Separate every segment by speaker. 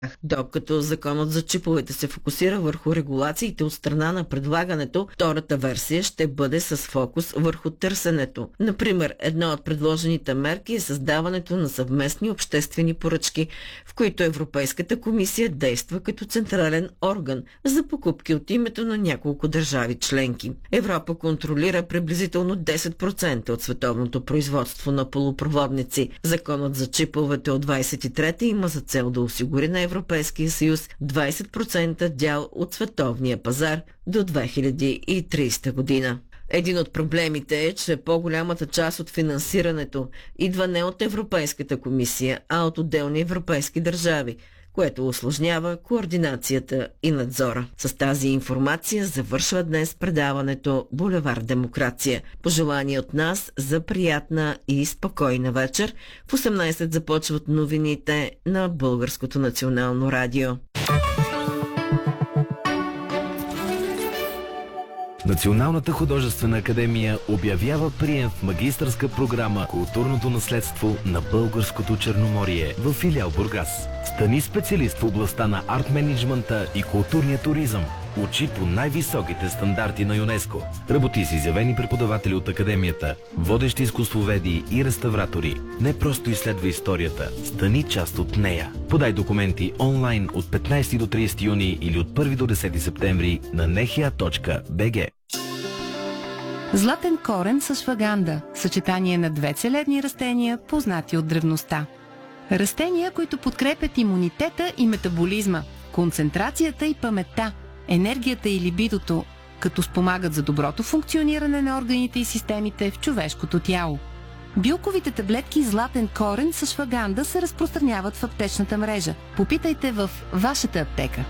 Speaker 1: Докато законът за чиповете се фокусира върху регулациите от страна на предлагането, втората версия ще бъде с фокус върху търсенето. Например, една от предложените мерки е създаването на съвместни обществени поръчки, в които Европейската комисия действа като централен орган за покупки от името на няколко държави членки. Европа контролира приблизително 10% от световното производство на полупроводници. Законът за чиповете от 23-та има за цел да осигури на Европейския съюз 20% дял от световния пазар до 2030 година. Един от проблемите е, че по-голямата част от финансирането идва не от Европейската комисия, а от отделни европейски държави, което усложнява координацията и надзора. С тази информация завършва днес предаването Булевард Демокрация. Пожелание от нас за приятна и спокойна вечер. В 18 започват новините на Българското национално радио.
Speaker 2: Националната художествена академия обявява прием в магистърска програма Културното наследство на Българското Черноморие в филиал Бургас. Стани специалист в областта на арт-менеджмента и културния туризъм. Учи по най-високите стандарти на ЮНЕСКО. Работи с изявени преподаватели от академията, водещи изкуствоведи и реставратори. Не просто изследва историята, стани част от нея. Подай документи онлайн от 15 до 30 юни или от 1 до 10 септември на nehia.bg.
Speaker 3: Златен корен с шваганда – съчетание на две целебни растения, познати от древността. Растения, които подкрепят имунитета и метаболизма, концентрацията и паметта, енергията и либидото, като спомагат за доброто функциониране на органите и системите в човешкото тяло. Билковите таблетки златен корен с шваганда се разпространяват в аптечната мрежа. Попитайте в вашата аптека.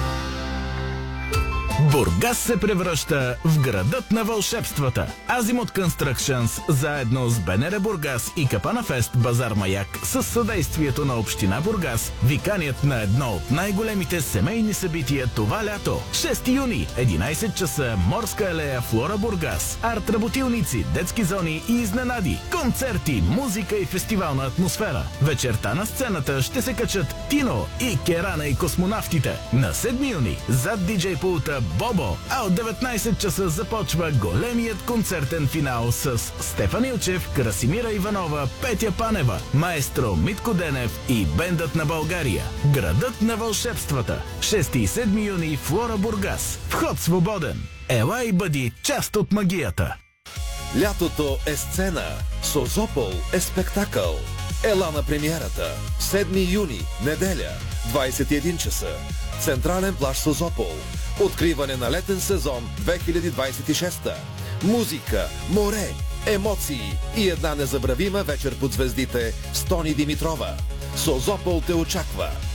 Speaker 4: Бургас се превръща в градът на вълшебствата. Азимут Constructions заедно с БНР Бургас и Капана Фест Базар Маяк с съдействието на Община Бургас ви канят на едно от най-големите семейни събития това лято. 6 юни, 11 часа, Морска алея, Флора Бургас. Арт работилници, детски зони и изненади. Концерти, музика и фестивална атмосфера. Вечерта на сцената ще се качат Тино и Керана и космонавтите. На 7 юни, зад диджей пулта Бобо, а от 19 часа започва големият концертен финал с Стефан Илчев, Красимира Иванова, Петя Панева, маестро Митко Денев и бендът на България. Градът на вълшебствата. 6 и 7 юни, Флора Бургас. Вход свободен. Ела и бъди част от магията.
Speaker 5: Лятото е сцена. Созопол е спектакъл. Ела на премиерата. 7 юни, неделя, 21 часа. Централен плаж Созопол. Откриване на летен сезон 2026. Музика, море, емоции и една незабравима вечер под звездите с Тони Димитрова. Созопол те очаква.